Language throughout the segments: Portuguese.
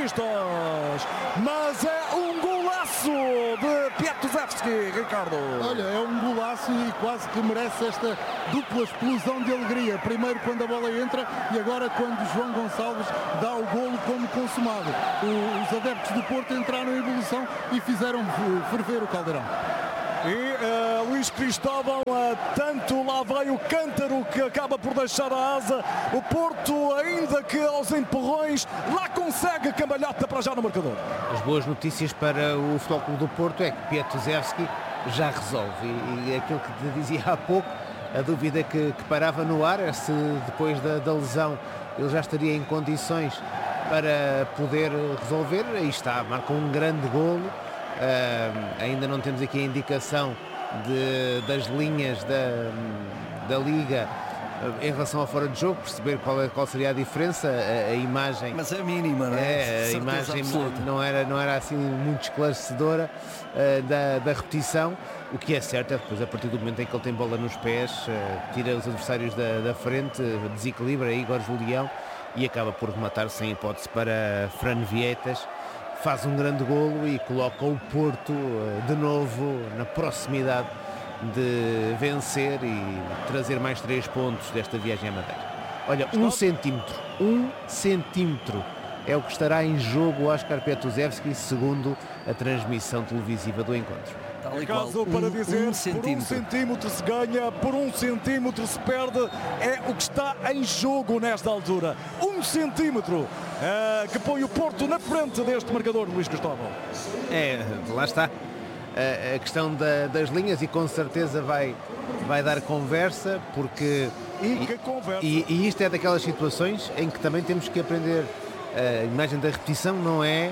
jornalistas. Mas é um golaço de Piatuzewski, Ricardo. Olha, é um golaço e quase que merece esta dupla explosão de alegria. Primeiro quando a bola entra e agora quando João Gonçalves dá o golo como consumado. Os adeptos do Porto entraram em evolução e fizeram ferver o Caldeirão. E Luís Cristóvão, tanto lá veio o cântaro que acaba por deixar a asa. O Porto, ainda que aos empurrões, lá consegue cambalhota para já no marcador. As boas notícias para o Futebol Clube do Porto é que Piatuzewski já resolve. E aquilo que te dizia há pouco, a dúvida que parava no ar é se depois da lesão ele já estaria em condições para poder resolver. Aí está, marca um grande golo. Ainda não temos aqui a indicação das linhas da Liga em relação ao fora de jogo, perceber qual seria a diferença. A imagem, mas é mínima, não é? A imagem não era assim muito esclarecedora da repetição. O que é certo é depois, a partir do momento em que ele tem bola nos pés, tira os adversários da frente, desequilibra Igor Julião e acaba por rematar sem hipótese para Fran Vietas. Faz um grande golo e coloca o Porto de novo na proximidade de vencer e trazer mais 3 pontos desta viagem à Madeira. Olha, 1 centímetro é o que estará em jogo o Óscar Piatuzewski, segundo a transmissão televisiva do encontro. Caso para dizer, por 1 centímetro se ganha, por 1 centímetro se perde, é o que está em jogo nesta altura. 1 centímetro que põe o Porto na frente deste marcador, Luís Cristóvão. Lá está. A questão das linhas e com certeza vai dar conversa, porque e isto é daquelas situações em que também temos que aprender. A imagem da repetição não é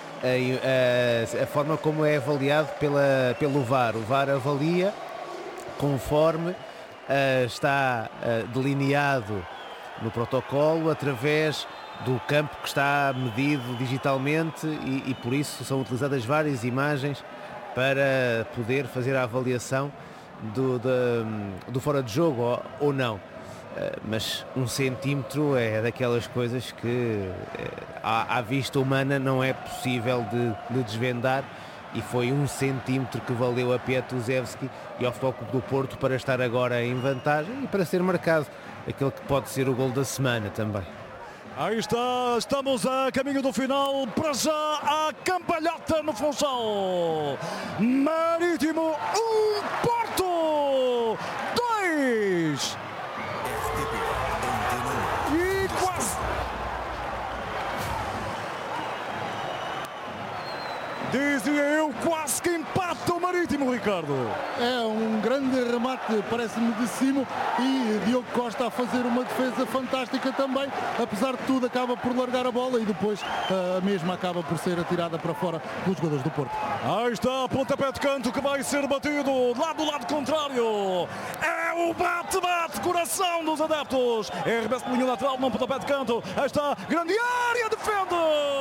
a forma como é avaliado pelo VAR. O VAR avalia conforme está delineado no protocolo através do campo que está medido digitalmente e por isso são utilizadas várias imagens para poder fazer a avaliação do fora de jogo ou não. Mas 1 centímetro é daquelas coisas que à vista humana não é possível de desvendar, e foi 1 centímetro que valeu a Piatuzewski e ao Futebol Clube do Porto para estar agora em vantagem e para ser marcado aquele que pode ser o gol da semana também. Aí está, estamos a caminho do final, para já a cambalhota no Funchal. Marítimo 1, Porto 2. E quase. Dizia eu, quase que empata o Marítimo, Ricardo. É um grande remate, parece-me de cima, e Diogo Costa a fazer uma defesa fantástica também. Apesar de tudo, acaba por largar a bola e depois a mesma acaba por ser atirada para fora pelos jogadores do Porto. Aí está, pontapé de canto que vai ser batido lá do lado contrário. É o bate-bate, coração dos adeptos. É arremesso de linha lateral, não pontapé de canto. Aí está, grande área, defende.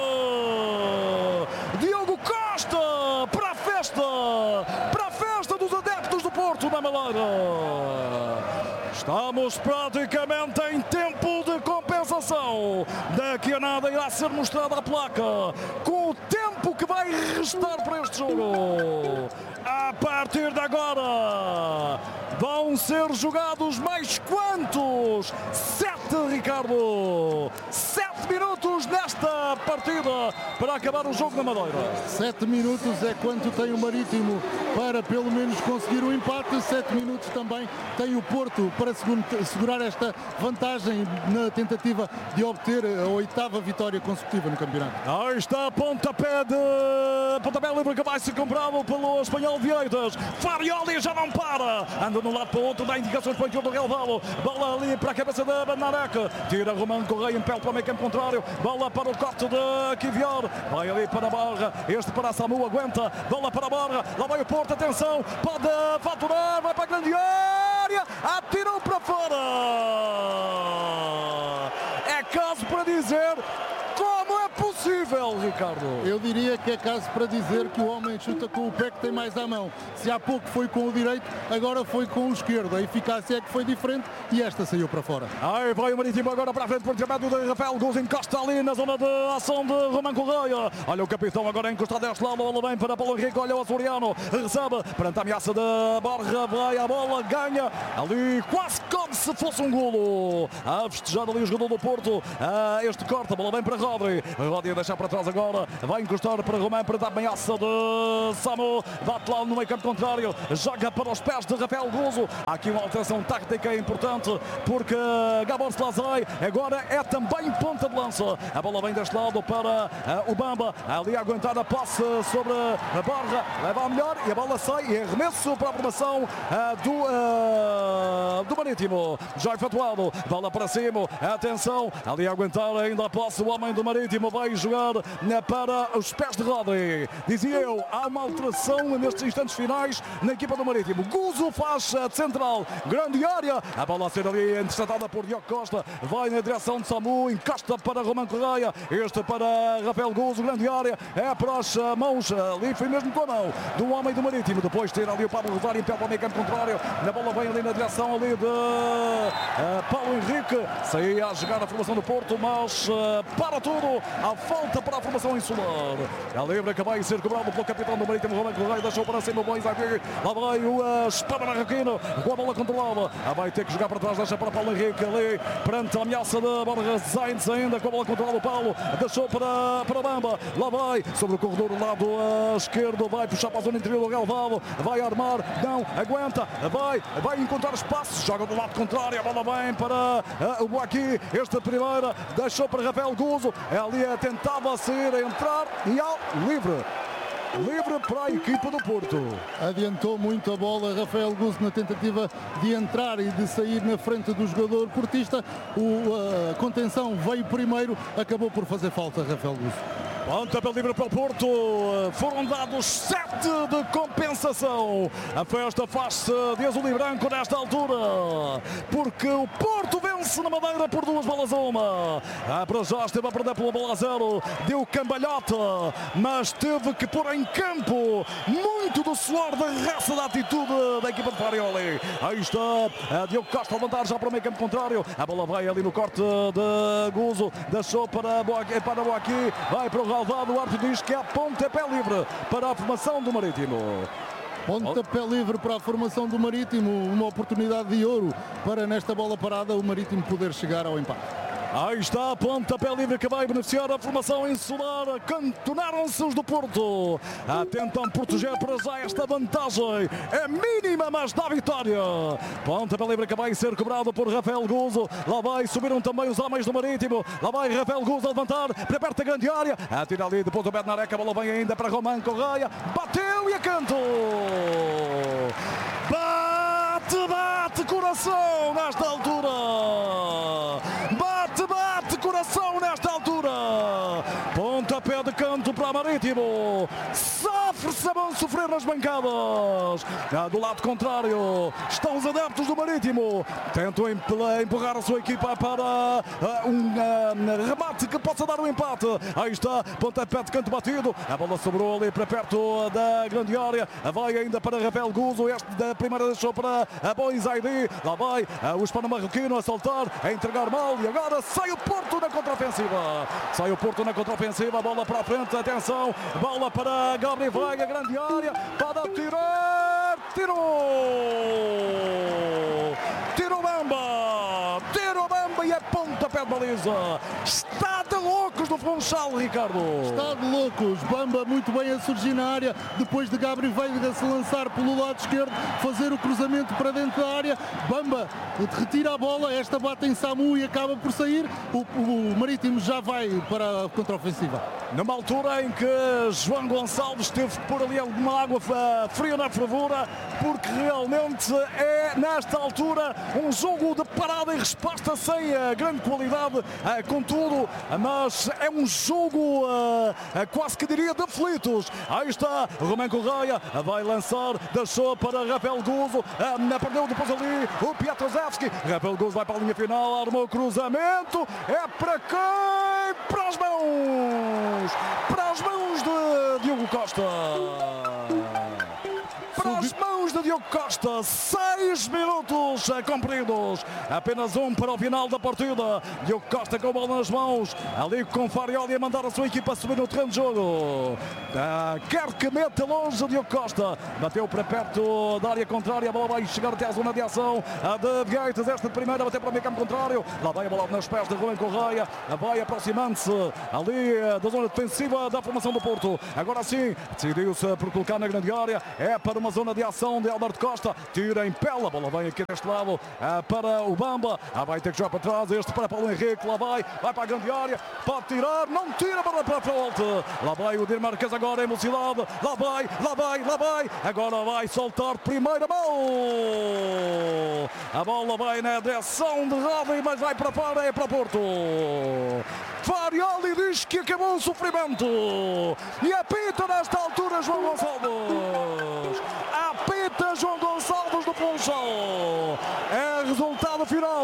Diogo Costa para a festa dos adeptos do Porto na Madeira. Estamos praticamente em tempo de compensação. Daqui a nada irá ser mostrada a placa com o tempo que vai restar para este jogo. A partir de agora vão ser jogados mais quantos? 7, Ricardo. 7 minutos nesta partida para acabar o jogo na Madeira. 7 minutos é quanto tem o Marítimo para pelo menos conseguir o empate. 7 minutos também tem o Porto para segurar esta vantagem na tentativa de obter a 8ª vitória consecutiva no campeonato. Aí está, pontapé livre que vai ser comprado pelo Espanhol Vieiras. Farioli já não para, anda de um lado para o outro, dá indicações para o interior do relvado. Bola ali para a cabeça da Banarek, tira Romano Correia, impele para o meio campo contrário. Bola para o corte de Kivior, vai ali para a barra, este para a Samu, aguenta, bola para a barra, lá vai o Porto, atenção, pode faturar, vai para a grande área, atirou para fora. É caso para dizer como é possível Funchal, Ricardo. Eu diria que é caso para dizer que o homem chuta com o pé que tem mais à mão. Se há pouco foi com o direito, agora foi com o esquerdo. A eficácia é que foi diferente e esta saiu para fora. Aí vai o Marítimo agora para a frente por intermédio de Rafael Guz, encosta ali na zona de ação de Román Correia. Olha o capitão agora encostado deste lado, bola bem para Paulo Henrique, olha o açoriano, recebe perante a ameaça de Borja, vai a bola, ganha ali quase como se fosse um golo. A festejar ali o jogador do Porto, este corta, bola bem para Rodri, Rodri a deixar para trás agora, vai encostar para Román, perante a ameaça de Samu, bate lá no meio campo contrário, joga para os pés de Rafael Guzo. Há aqui uma alteração tática importante, porque Gabor Szalai agora é também ponta de lança. A bola vem deste lado para o Bamba, ali a aguentar a passe sobre a Borja, leva a melhor e a bola sai e arremesso para a formação do Marítimo. Já efetuado, bola para cima, atenção, ali a aguentar ainda a posse o homem do Marítimo, vai jogar para os pés de Rodri. Dizia eu, há uma alteração nestes instantes finais na equipa do Marítimo. Guzo faz de central, grande área, a bola a ser ali interceptada por Diogo Costa, vai na direção de Samu, encosta para Román Correia, este para Rafael Guzo, grande área, é para as mãos, ali foi mesmo com a mão do homem do Marítimo, depois ter ali o Pablo Rosário em pé para o meio campo contrário, a bola vem ali na direção ali de Paulo Henrique, saía a jogar a formação do Porto, mas para tudo, a falta para a formação insular. A livre que vai ser cobrado pelo capitão do Marítimo, Román Correia, deixou para cima o bom Isaac, lá vai o espada marroquino, com a bola controlada, vai ter que jogar para trás, deixa para Paulo Henrique, ali perante a ameaça de Borja Sainz, ainda com a bola controlada o Paulo, deixou para o Bamba, lá vai, sobre o corredor do lado esquerdo, vai puxar para a zona interior do relvado, vai armar, não, aguenta, vai encontrar espaço, joga do lado contrário, a bola vem para o Boaqui, esta primeira, deixou para Rafael Guzo, ali tentava sair, a entrar e ao livre para a equipa do Porto. Adiantou muito a bola Rafael Guzo na tentativa de entrar e de sair na frente do jogador portista. A contenção veio primeiro, acabou por fazer falta Rafael Guzo. Pontapé livre para o Porto, foram dados 7 de compensação. A festa faz-se de azul e branco nesta altura, porque o Porto vence na Madeira por 2-1. Para já esteve a perder pela bola a 0, deu cambalhota, mas teve que pôr em campo muito do suor da raça da atitude da equipa de Farioli. Aí está Diogo Costa a levantar já para o meio campo contrário, a bola vai ali no corte de Guzo, deixou para Boaqui, vai para o Galvado, o árbitro diz que há pontapé livre para a formação do Marítimo. Pontapé livre para a formação do Marítimo, uma oportunidade de ouro para nesta bola parada o Marítimo poder chegar ao empate. Aí está, pontapé livre que vai beneficiar a formação insular. Cantonaram-se os do Porto. Tentam proteger para já esta vantagem. É mínima, mas dá vitória. Pontapé livre que vai ser cobrado por Rafael Guzo. Lá vai, subiram também os homens do Marítimo. Lá vai Rafael Guzo a levantar, para perto da grande área. Atira ali depois do Bednarek, a bola vem ainda para Román Correia. Bateu e a canto. Bate coração nesta altura. Bate coração nesta altura. Pontapé de canto para Marítimo. Sofre-se a mão sofrer nas bancadas. Do lado contrário estão os adeptos do Marítimo. Tentam empurrar a sua equipa para um remate que possa dar um empate. Aí está, pontapé de canto batido. A bola sobrou ali para perto da grande área. Vai ainda para Rafael Guzo. Este da primeira deixou para a Boizaidi. Lá vai o hispano marroquino a soltar, a entregar mal. E agora sai o Porto na contraofensiva. Sai o Porto na contraofensiva. Bola para a frente. Atenção. Bola para Gabriel Veiga. Grande área. Para tirar. Tirou Bamba. E é pontapé de baliza. Está de loucos do Funchal, Ricardo. Está de loucos. Bamba muito bem a surgir na área, depois de Gabriel Veiga se lançar pelo lado esquerdo, fazer o cruzamento para dentro da área. Bamba retira a bola, esta bate em Samu e acaba por sair. O Marítimo já vai para a contraofensiva. Numa altura em que João Gonçalves teve que pôr ali alguma água fria na fervura, porque realmente é nesta altura um jogo de parada e resposta sem grande qualidade, contudo, mas é um jogo quase que diria de aflitos. Aí está Román Correia, vai lançar, deixou para Rafael Guzo, perdeu depois ali o Pietraszewski. Rafael Guzo vai para a linha final, armou o cruzamento, é para quem? para as mãos de Diogo Costa. Para as mãos de Diogo Costa, 6 minutos cumpridos, apenas um para o final da partida. Diogo Costa com a bola nas mãos, ali com Farioli a mandar a sua equipa subir no terreno de jogo. Quer que meta longe o Diogo Costa, bateu para perto da área contrária, a bola vai chegar até à zona de ação de Vieites, esta de primeira, bater para o meio campo contrário, lá vai a bola nos pés de Rubem Correia, vai aproximando-se ali da zona defensiva da formação do Porto. Agora sim, decidiu-se por colocar na grande área, é para uma zona de ação de Alberto Costa, tira em pela, a bola vem aqui deste lado para o Bamba, vai ter que jogar para trás, este para Paulo Henrique, lá vai para a grande área, pode tirar, não tira para a frente, lá vai o Dinamarquês agora em velocidade, lá vai, agora vai soltar primeira mão, a bola vai na direção de Ravi, mas vai para fora, é para Porto. Farioli diz que acabou o sofrimento e apita nesta altura João Gonçalves. Apita João Gonçalves do Funchal. É resultado final.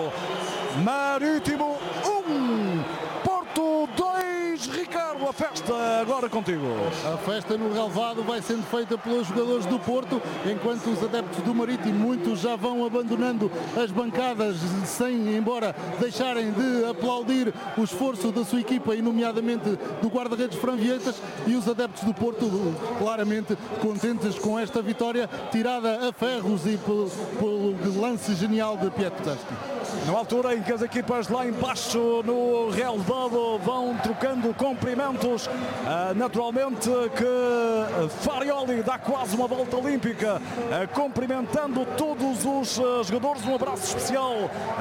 Marítimo 1, Porto 2. Ricardo, a festa agora contigo. A festa no relvado vai sendo feita pelos jogadores do Porto, enquanto os adeptos do Marítimo, muitos já vão abandonando as bancadas sem, embora deixarem de aplaudir o esforço da sua equipa e nomeadamente do guarda-redes Fran Vieites, e os adeptos do Porto claramente contentes com esta vitória tirada a ferros e pelo lance genial de Pietro Tedeschi. Na altura em que as equipas lá embaixo no relvado vão trocando cumprimentos, naturalmente que Farioli dá quase uma volta olímpica, cumprimentando todos os jogadores, um abraço especial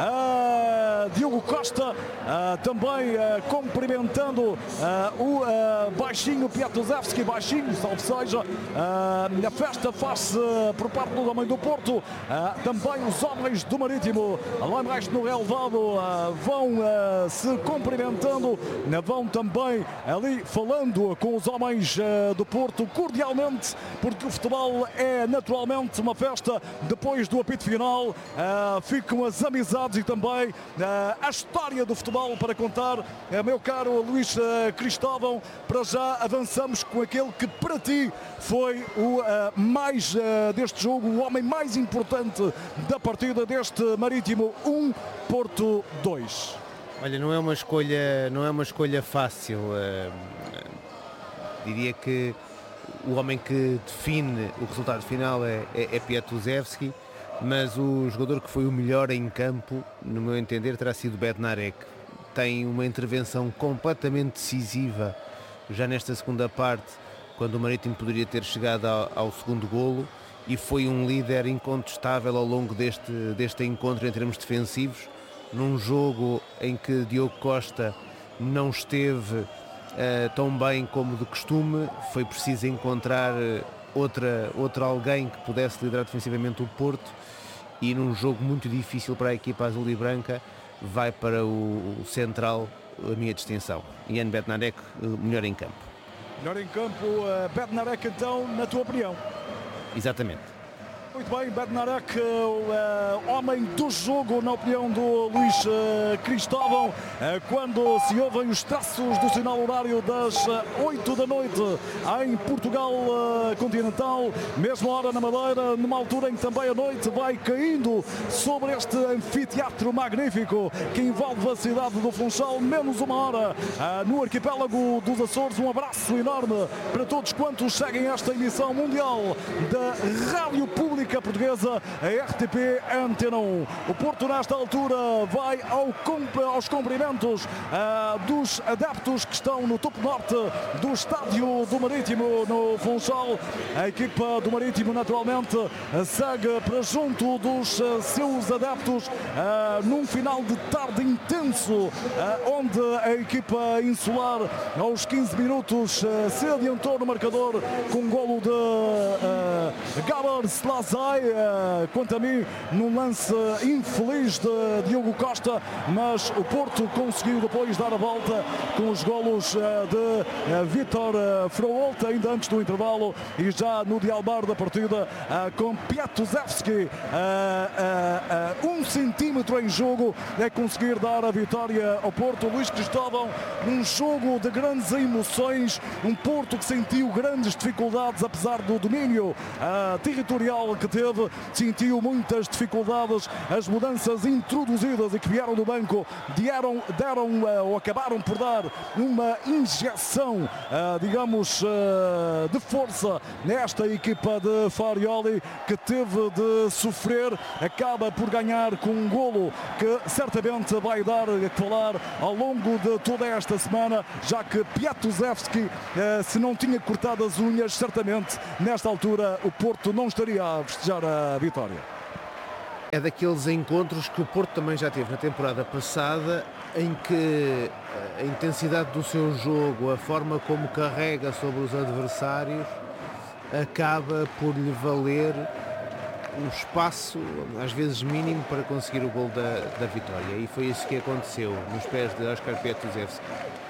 a Diogo Costa, também cumprimentando o baixinho Piatuzewski, baixinho, salve seja. A festa faz-se por parte do homem do Porto, também os homens do Marítimo, lá embaixo no relvado, vão se cumprimentando, vão também ali falando com os homens do Porto cordialmente, porque o futebol é naturalmente uma festa. Depois do apito final ficam as amizades e também a história do futebol para contar. Meu caro Luís Cristóvão, para já avançamos com aquele que para ti foi o mais deste jogo, o homem mais importante da partida deste Marítimo 1, Porto 2. Olha, não é uma escolha fácil. Diria que o homem que define o resultado final é Piatuzewski, mas o jogador que foi o melhor em campo, no meu entender, terá sido Bednarek. Tem uma intervenção completamente decisiva já nesta segunda parte, quando o Marítimo poderia ter chegado ao segundo golo, e foi um líder incontestável ao longo deste encontro em termos defensivos, num jogo em que Diogo Costa não esteve tão bem como de costume. Foi preciso encontrar outra alguém que pudesse liderar defensivamente o Porto, e num jogo muito difícil para a equipa azul e branca vai para o central a minha distinção, Jan Bednarek, melhor em campo. Melhor em campo, Bednarek, então, na tua opinião? Exatamente. Muito bem, Bednarek, homem do jogo, na opinião do Luís Cristóvão, quando se ouvem os traços do sinal horário das 8 da noite em Portugal continental, mesma hora na Madeira, numa altura em que também a noite vai caindo sobre este anfiteatro magnífico que envolve a cidade do Funchal, menos uma hora no arquipélago dos Açores. Um abraço enorme para todos quantos seguem esta emissão mundial da Rádio Pública Portuguesa, a RTP Antena 1. O Porto nesta altura vai aos cumprimentos dos adeptos que estão no topo norte do estádio do Marítimo no Funchal. A equipa do Marítimo naturalmente segue para junto dos seus adeptos num final de tarde intenso, onde a equipa insular aos 15 minutos se adiantou no marcador com um golo de Gabar Slazovic Banzai, quanto a mim, num lance infeliz de Diogo Costa, mas o Porto conseguiu depois dar a volta com os golos de Vítor Fraolta, ainda antes do intervalo, e já no dialbar da partida, com Piatuzewski, 1 centímetro em jogo, é conseguir dar a vitória ao Porto. Luís Cristóvão, num jogo de grandes emoções, um Porto que sentiu grandes dificuldades, apesar do domínio territorial que teve, sentiu muitas dificuldades. As mudanças introduzidas e que vieram do banco deram ou acabaram por dar uma injeção, digamos, de força nesta equipa de Farioli, que teve de sofrer. Acaba por ganhar com um golo que certamente vai dar a falar ao longo de toda esta semana, já que Piatuzewski, se não tinha cortado as unhas, certamente nesta altura o Porto não estaria a festejar a vitória. É daqueles encontros que o Porto também já teve na temporada passada, em que a intensidade do seu jogo, a forma como carrega sobre os adversários, acaba por lhe valer um espaço, às vezes mínimo, para conseguir o gol da vitória. E foi isso que aconteceu nos pés de Oskar Piatuzewski.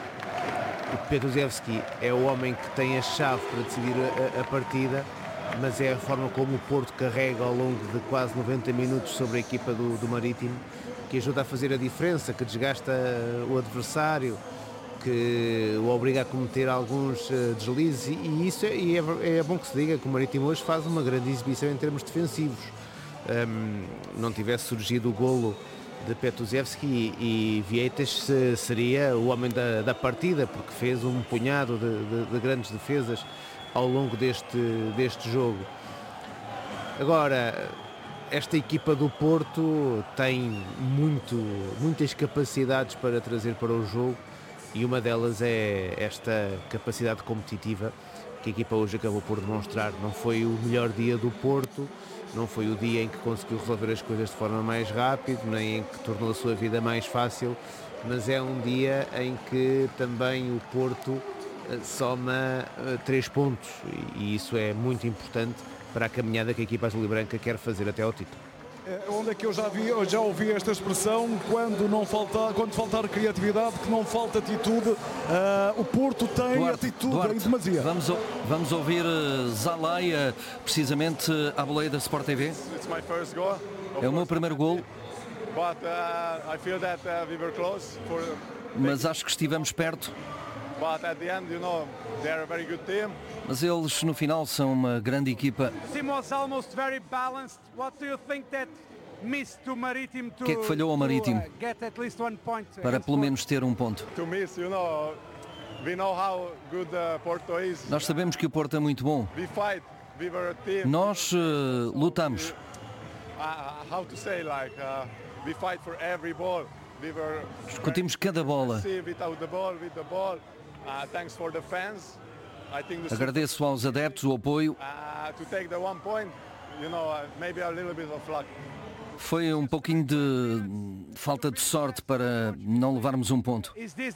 O Piatuzewski é o homem que tem a chave para decidir a partida, mas é a forma como o Porto carrega ao longo de quase 90 minutos sobre a equipa do Marítimo que ajuda a fazer a diferença, que desgasta o adversário, que o obriga a cometer alguns deslizes, e isso é bom que se diga que o Marítimo hoje faz uma grande exibição em termos defensivos. Não tivesse surgido o golo de Piatuzewski e Vieites seria o homem da partida, porque fez um punhado de grandes defesas ao longo deste jogo. Agora, esta equipa do Porto tem muitas capacidades para trazer para o jogo, e uma delas é esta capacidade competitiva que a equipa hoje acabou por demonstrar. Não foi o melhor dia do Porto, não foi o dia em que conseguiu resolver as coisas de forma mais rápida, nem em que tornou a sua vida mais fácil, mas é um dia em que também o Porto soma 3 pontos, e isso é muito importante para a caminhada que a equipa azul e branca quer fazer até ao título. Onde é que eu já ouvi esta expressão, quando faltar criatividade, que não falta atitude. O Porto tem atitude em demasia. Vamos ouvir Zalai, precisamente à boleia da Sport TV. É o meu primeiro golo. Mas acho que estivemos perto. Mas eles no final são uma grande equipa. O que é que falhou ao Marítimo para pelo menos ter um ponto? Nós sabemos que o Porto é muito bom. Nós lutamos. Discutimos cada bola. Agradeço aos adeptos o apoio. Foi um pouquinho de falta de sorte para não levarmos um ponto.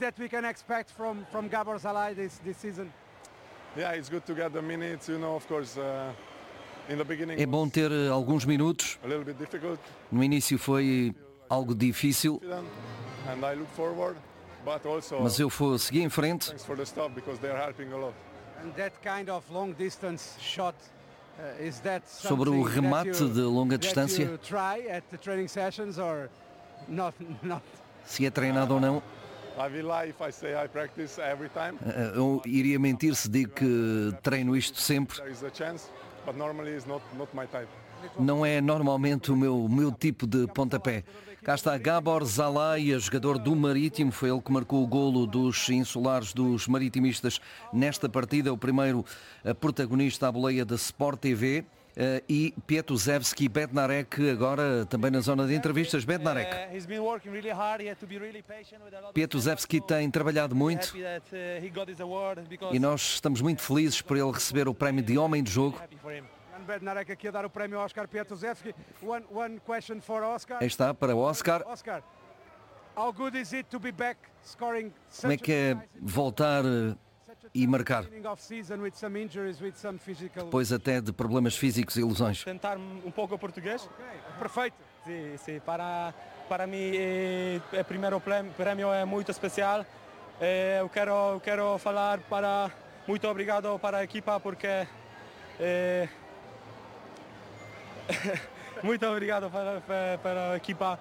É bom ter alguns minutos. No início foi algo difícil, mas eu segui em frente. Sobre o remate de longa distância, se é treinado ou não, eu iria mentir se digo que treino isto sempre. Não é normalmente o meu tipo de pontapé. Cá está Gabor Zalai, jogador do Marítimo. Foi ele que marcou o golo dos insulares, dos maritimistas, nesta partida. O primeiro protagonista à boleia da Sport TV. E Piatuzewski, Bednarek, agora também na zona de entrevistas. Bednarek. Piatuzewski tem trabalhado muito e nós estamos muito felizes por ele receber o prémio de homem do jogo. Bednarek aqui a dar o prémio ao Oskar Piatuzewski. One question for Oskar. Aí está, para o Oskar. Oskar, how good is it to be back scoring? Como é que é voltar e marcar. Depois até de problemas físicos e lesões. Tentar pouco português. Perfeito. Sim, sim. Para mim, o primeiro prêmio é muito especial. Eu quero falar muito obrigado para a equipa porque muito obrigado para a equipa.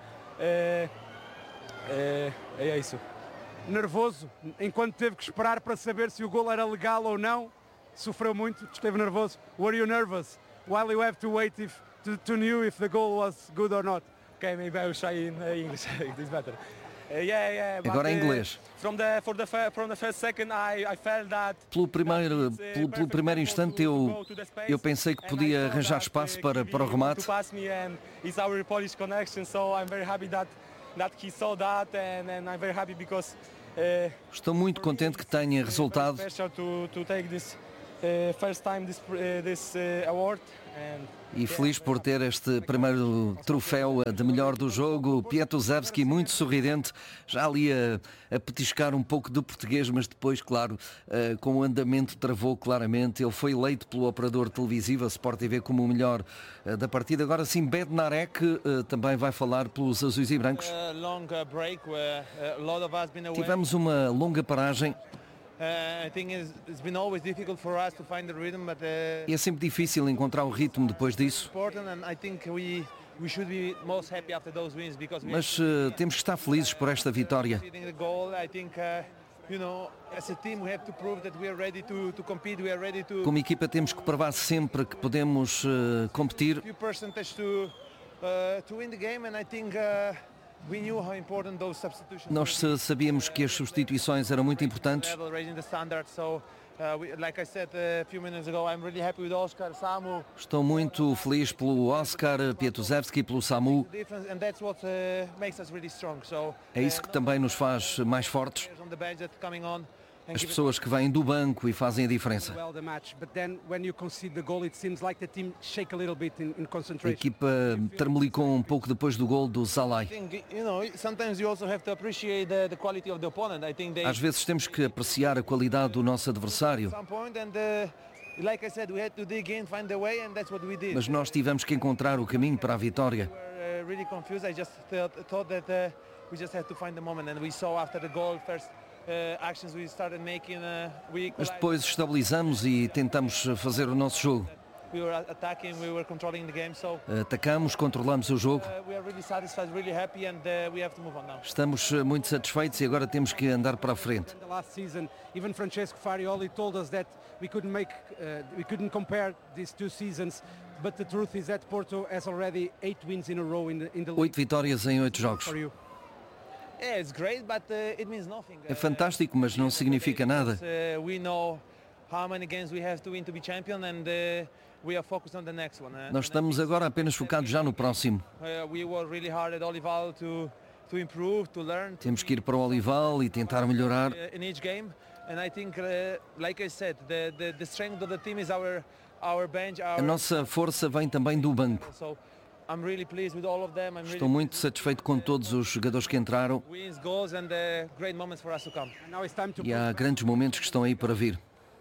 É isso. Nervoso, enquanto teve que esperar para saber se o gol era legal ou não, sofreu muito, esteve nervoso. Were you nervous while you have to wait to know if the goal was good or not? Okay, maybe I will try in English. It's better. Agora em inglês. From the first second, I felt that. Pelo primeiro instante eu pensei que podia arranjar espaço para o remate. It's our Polish connection, so I'm very happy that he saw that, and I'm very happy because. Estou muito contente que tenha resultado. To take this first time this award. E feliz por ter este primeiro troféu de melhor do jogo. Pietuzewski muito sorridente, já ali a petiscar um pouco do português, mas depois, claro, com o andamento travou claramente. Ele foi eleito pelo operador televisivo, a Sport TV, como o melhor da partida. Agora sim, Bednarek também vai falar pelos azuis e brancos. Tivemos uma longa paragem. É sempre difícil encontrar o ritmo depois disso. Mas temos que estar felizes por esta vitória. Como equipa temos que provar sempre que podemos competir. Nós sabíamos que as substituições eram muito importantes. Estou muito feliz pelo Oscar Pietuzewski e pelo Samu. É isso que também nos faz mais fortes. As pessoas que vêm do banco e fazem a diferença. A equipa tremelicou um pouco depois do gol do Szalai. Às vezes temos que apreciar a qualidade do nosso adversário. Mas nós tivemos que encontrar o caminho para a vitória. Mas depois estabilizamos e tentamos fazer o nosso jogo. Atacamos, controlamos o jogo. Estamos muito satisfeitos e agora temos que andar para a frente. Francesco Farioli told us that we couldn't compare these two seasons, but the truth is that Porto has already 8 wins in a row in the league. 8 vitórias em 8 jogos. É fantástico, mas não significa nada. Nós estamos agora apenas focados já no próximo. Temos que ir para o Olival e tentar melhorar. A nossa força vem também do banco. Estou muito satisfeito com todos os jogadores que entraram e há grandes momentos que estão aí para vir.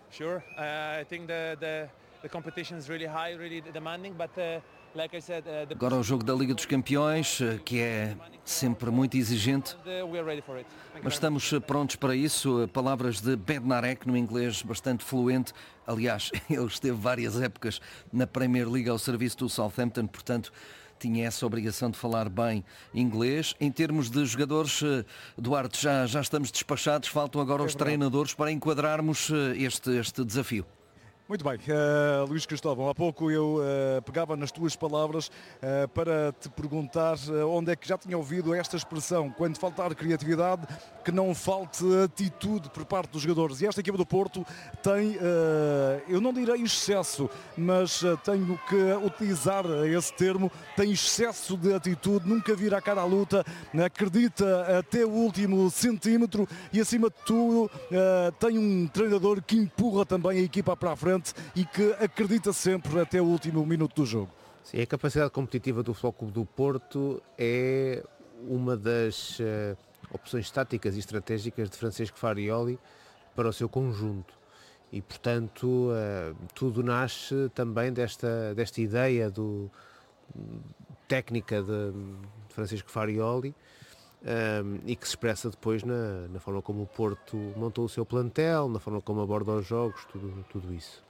Agora o jogo da Liga dos Campeões, que é sempre muito exigente, mas estamos prontos para isso. Palavras de Bednarek, no inglês bastante fluente. Aliás, ele esteve várias épocas na Premier League ao serviço do Southampton, portanto tinha essa obrigação de falar bem inglês. Em termos de jogadores, Duarte, já estamos despachados, faltam agora os treinadores para enquadrarmos este desafio. Muito bem, Luís Cristóvão, há pouco eu pegava nas tuas palavras para te perguntar onde é que já tinha ouvido esta expressão: quando faltar criatividade, que não falte atitude por parte dos jogadores. E esta equipa do Porto tem, eu não direi excesso, mas tenho que utilizar esse termo, tem excesso de atitude, nunca vira a cara à luta, acredita até o último centímetro e, acima de tudo, tem um treinador que empurra também a equipa para a frente e que acredita sempre até o último minuto do jogo. Sim, a capacidade competitiva do Futebol Clube do Porto é uma das opções táticas e estratégicas de Francesco Farioli para o seu conjunto. E portanto tudo nasce também desta ideia técnica de Francisco Farioli, e que se expressa depois na forma como o Porto montou o seu plantel, na forma como aborda os jogos, tudo isso.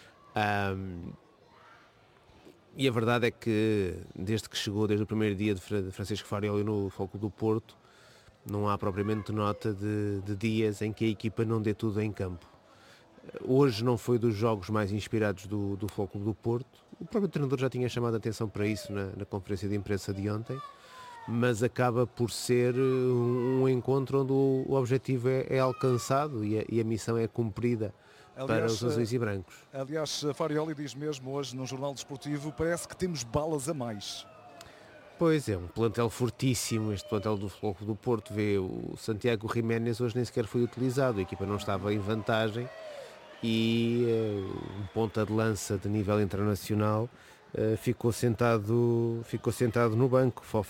E a verdade é que desde o primeiro dia de Francisco Farioli no Futebol Clube do Porto, não há propriamente nota de dias em que a equipa não dê tudo em campo. Hoje não foi dos jogos mais inspirados do Futebol Clube do Porto. O próprio treinador já tinha chamado a atenção para isso na conferência de imprensa de ontem, mas acaba por ser um encontro onde o objetivo é alcançado e a missão é cumprida. Aliás, para os azuis e brancos. Aliás, Farioli diz mesmo hoje no Jornal Desportivo, parece que temos balas a mais. Pois é, um plantel fortíssimo, este plantel do Futebol Clube do Porto. Vê, o Santiago Jiménez hoje nem sequer foi utilizado, a equipa não estava em vantagem e um ponta de lança de nível internacional ficou sentado no banco.